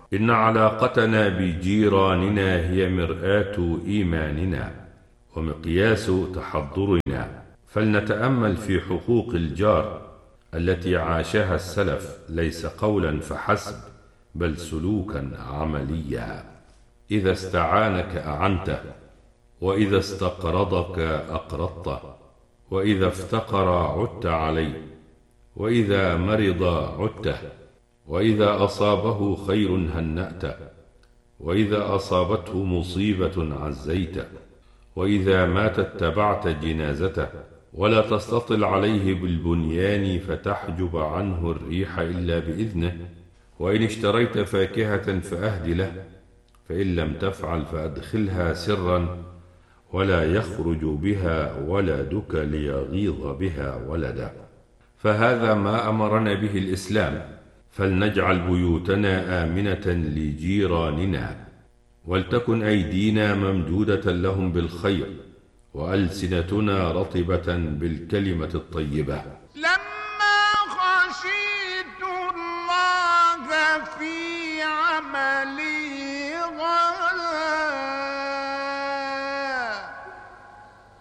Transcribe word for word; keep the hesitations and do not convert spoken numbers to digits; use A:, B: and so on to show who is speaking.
A: إن علاقتنا بجيراننا هي مرآة إيماننا ومقياس تحضرنا، فلنتأمل في حقوق الجار التي عاشها السلف، ليس قولا فحسب بل سلوكا عمليا. إذا استعانك أعنته، وإذا استقرضك أقرضته، وإذا افتقر عدت عليه، وإذا مرض عدته، وإذا أصابه خير هنأته، وإذا أصابته مصيبة عزيته، وإذا مات اتبعت جنازته، ولا تستطل عليه بالبنيان فتحجب عنه الريح إلا بإذنه. وإن اشتريت فاكهة فأهد له، فإن لم تفعل فأدخلها سرا، ولا يخرج بها ولدك ليغيظ بها ولدا. فهذا ما أمرنا به الإسلام، فلنجعل بيوتنا آمنة لجيراننا، ولتكن أيدينا ممدودة لهم بالخير، وألسنتنا رطبة بالكلمة الطيبة.